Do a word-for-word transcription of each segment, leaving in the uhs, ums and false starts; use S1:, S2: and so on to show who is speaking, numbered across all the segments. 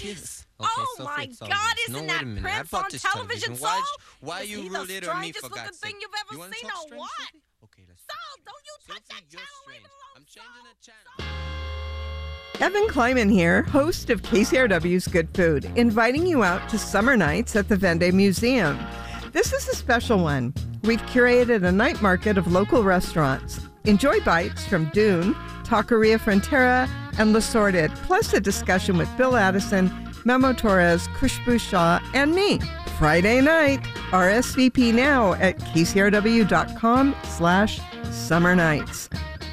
S1: Kiss.
S2: Okay,
S3: oh
S2: so
S3: my
S2: it's
S3: God!
S2: obvious.
S3: Isn't
S2: No, wait
S3: that
S2: a minute. I
S3: Prince
S2: bought
S3: on
S2: this
S3: television?
S2: television. Why,
S3: Saul?
S2: why
S3: Is
S2: you
S3: he
S2: rude
S3: the
S2: it on me,
S3: strangest
S2: for
S3: looking
S2: God's
S3: thing
S2: sake?
S3: you've ever
S2: You wanna
S3: seen
S2: talk
S3: or
S2: strange,
S3: what?
S2: Sophie? Okay, let's
S3: Saul, don't you touch
S2: Sophie,
S3: that
S2: you're
S3: channel! Leave
S2: strange.
S3: it alone,
S2: I'm changing the channel.
S3: Saul.
S4: Evan Kleiman here, host of K C R W's Good Food, inviting you out to summer nights at the Vendée Museum. This is a special one. We've curated a night market of local restaurants. Enjoy bites from Dune, Taqueria Frontera, and Le Sorted, plus a discussion with Bill Addison, Memo Torres, Khushbu Shah, and me. Friday night. R S V P now at kcrw.com slash summer nights.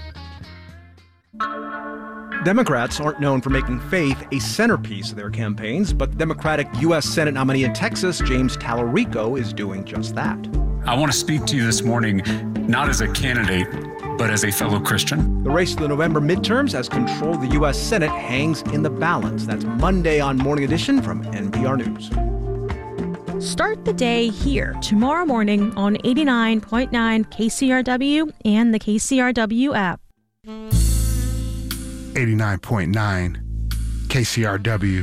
S5: Democrats aren't known for making faith a centerpiece of their campaigns, but Democratic U S Senate nominee in Texas, James Tallarico, is doing just that.
S6: I want to speak to you this morning, not as a candidate, but as a fellow Christian.
S5: The race to the November midterms as control of the U S Senate hangs in the balance. That's Monday on Morning Edition from N P R News.
S7: Start the day here tomorrow morning on eighty-nine point nine K C R W and the K C R W app.
S8: eighty-nine point nine K C R W.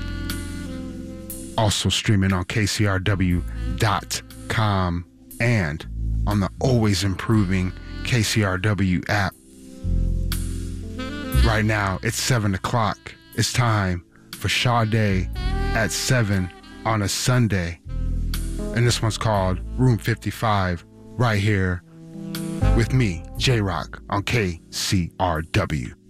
S8: Also streaming on K C R W dot com and on the always improving K C R W app. Right now, it's seven o'clock. It's time for Sade at seven on a Sunday. And this one's called Room fifty-five, right here with me, J-Rock, on K C R W.